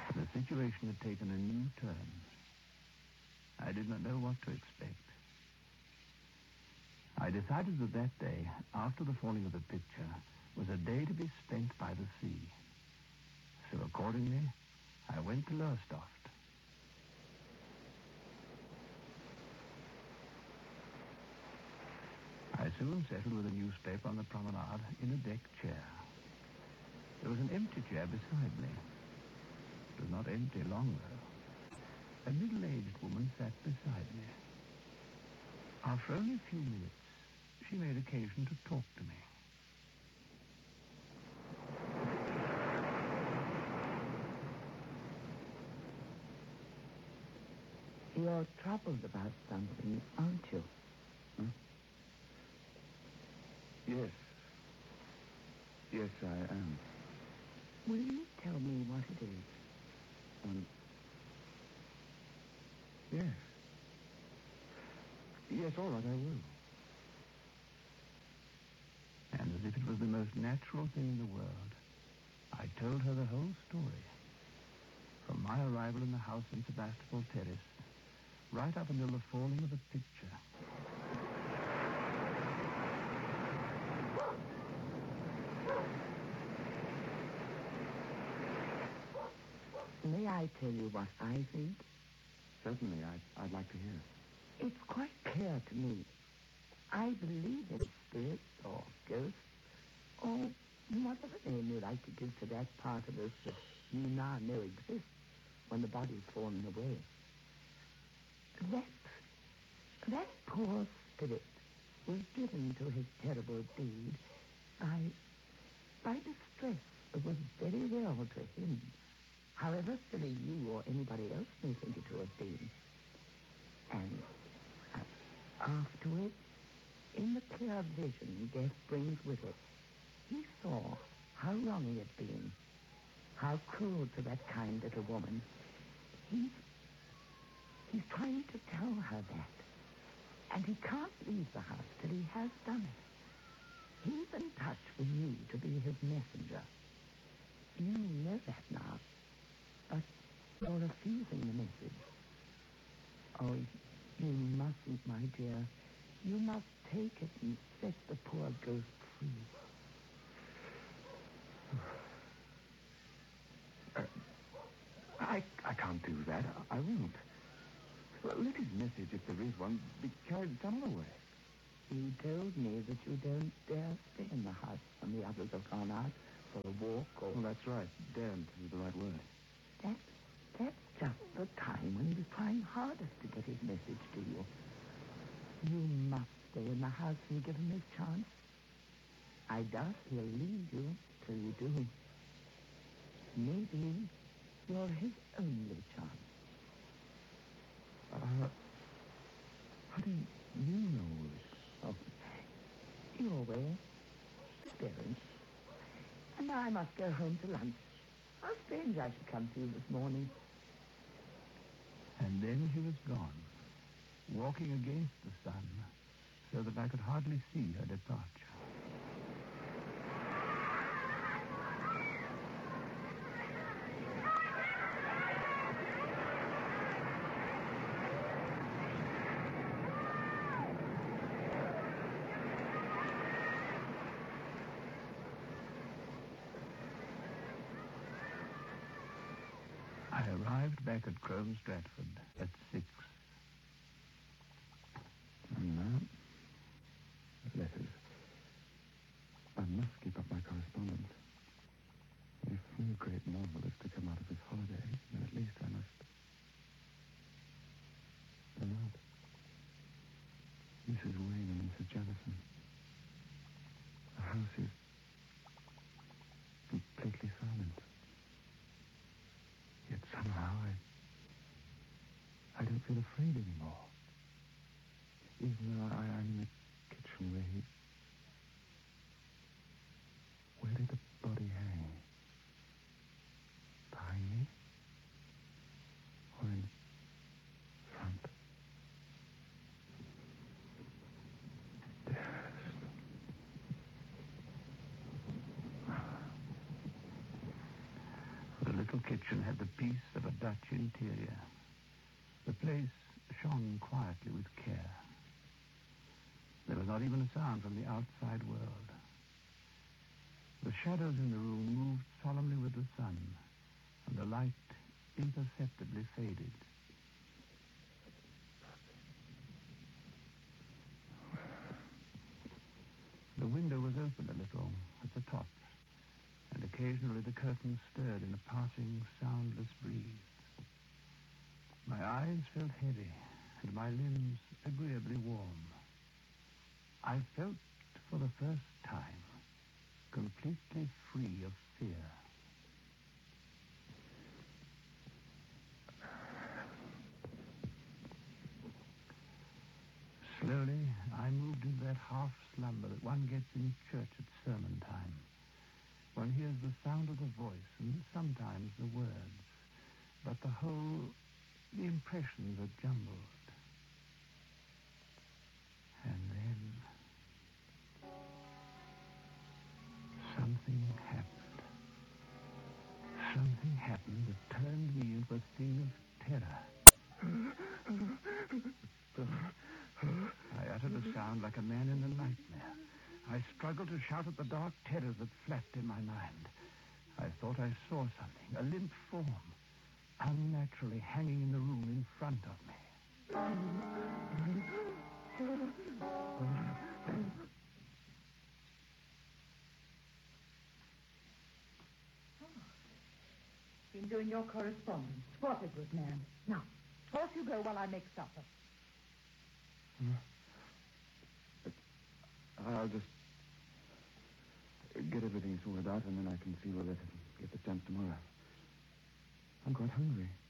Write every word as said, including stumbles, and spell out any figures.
The situation had taken a new turn. I did not know what to expect. I decided that that day, after the falling of the picture, was a day to be spent by the sea. So accordingly, I went to Lowestoft. I soon settled with a newspaper on the promenade in a deck chair. There was an empty chair beside me. It was not empty long, though. A middle-aged woman sat beside me. After only a few minutes, she made occasion to talk to me. You're troubled about something, aren't you? Hmm? Yes. Yes, I am. Will you tell me what it is? Um, yes. Yes, all right, I will. And as if it was the most natural thing in the world, I told her the whole story. From my arrival in the house in Sebastopol Terrace, right up until the falling of the picture. May I tell you what I think? Certainly, I'd, I'd like to hear. It's quite clear to me. I believe in spirits or ghosts or whatever name you like to give to that part of us that you now know exists when the body's fallen away. That, that poor spirit was driven to his terrible deed by, by distress that was very real to him, however silly you or anybody else may think it to have been. And uh, afterwards, in the clear vision death brings with it, he saw how wrong he had been, how cruel to that kind little woman. He's, he's trying to tell her that, and he can't leave the house till he has done it. He's in touch with you to be his messenger. You know that now, but you're refusing the message. Oh, you mustn't, my dear. You must take it and set the poor ghost free. Uh, I, I can't do that. I, I won't. Well, let his message, if there is one, be carried some other way. You told me that you don't dare stay in the house when the others have gone out for a walk or... Well, that's right. Daren't is the right word. That's, that's just the time when he was trying hardest to get his message to you. You must stay in the house and give him his chance. I doubt he'll leave you till you do. Maybe you're his only chance. Uh, how do you know this? Oh, your way. Experience. And now I must go home to lunch. How strange I should come to you this morning. And then he was gone, walking against the sun, so that I could hardly see her departure. I arrived back at Crome Stratford at six. And now, letters. I must keep up my correspondence. If no great novel is to come out of this holiday, then at least I must... Bernard. Missus Wayne and Missus Jefferson. The house is completely silent. Yet somehow I... I don't feel afraid anymore. Even though I, I'm in the kitchen where he... Where did the body hang? Behind me? Or in front? Dearest. For a little kitchen had the peace of a Dutch interior. The place shone quietly with care. There was not even a sound from the outside world. The shadows in the room moved solemnly with the sun, and the light imperceptibly faded. The window was open a little at the top, and occasionally the curtains stirred in a passing, soundless breeze. My eyes felt heavy, and my limbs agreeably warm. I felt, for the first time, completely free of fear. Slowly, I moved into that half-slumber that one gets in church at sermon time. One hears the sound of the voice and sometimes the words, but the whole, the impressions are jumbled. And then something happened. Something happened that turned me into a thing of terror. I uttered a sound like a man in a nightmare. I struggled to shout at the dark terrors that flapped in my mind. I thought I saw something, a limp form, unnaturally hanging in the room in front of me. Been doing your correspondence. What a good man. Now, off you go while I make supper. I'll just get everything sorted out, and then I can see whether I can get the stamps tomorrow. I'm quite hungry.